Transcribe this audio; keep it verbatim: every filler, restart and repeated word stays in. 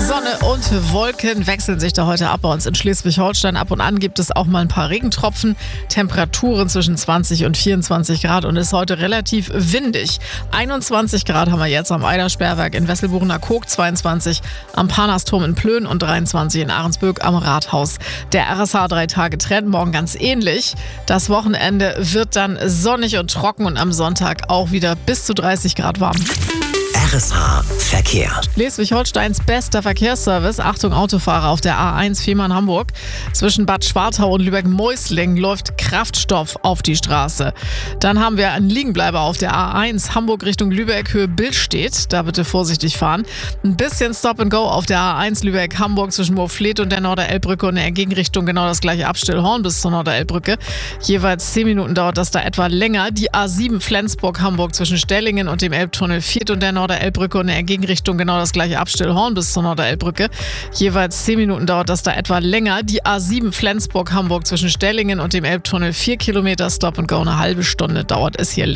Sonne und Wolken wechseln sich da heute ab bei uns in Schleswig-Holstein. Ab und an gibt es auch mal ein paar Regentropfen. Temperaturen zwischen zwanzig und vierundzwanzig Grad und ist heute relativ windig. einundzwanzig Grad haben wir jetzt am Eidersperrwerk in Wesselbuchener-Koog, zweiundzwanzig am Parnasturm in Plön und dreiundzwanzig in Ahrensböck am Rathaus. Der R S H drei Tage Trend, morgen ganz ähnlich. Das Wochenende wird dann sonnig und trocken und am Sonntag auch wieder bis zu dreißig Grad warm. R S H Verkehr. Schleswig-Holsteins bester Verkehrsservice. Achtung Autofahrer auf der A eins Fehmarn-Hamburg. Zwischen Bad Schwartau und Lübeck-Moisling läuft Kraftstoff auf die Straße. Dann haben wir einen Liegenbleiber auf der A eins Hamburg Richtung Lübeck, Höhe Billstedt. Da bitte vorsichtig fahren. Ein bisschen Stop and Go auf der A eins Lübeck-Hamburg zwischen Moorfleet und der Norderelbbrücke und in der Gegenrichtung genau das gleiche ab Stillhorn bis zur Norderelbbrücke. Jeweils zehn Minuten dauert das da etwa länger. Die A sieben Flensburg-Hamburg zwischen Stellingen und dem Elbtunnel Viert und der Norderelbbrücke und in der Gegenrichtung genau das gleiche ab Stillhorn bis zur Norderelbbrücke. Jeweils zehn Minuten dauert das da etwa länger. Die A sieben Flensburg-Hamburg zwischen Stellingen und dem Elbtunnel vier Kilometer Stop and Go, eine halbe Stunde dauert es hier.